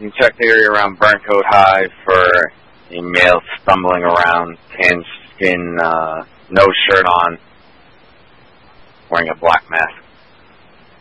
You can check the area around Burncoat High for a male stumbling around, tan skin, no shirt on, wearing a black mask.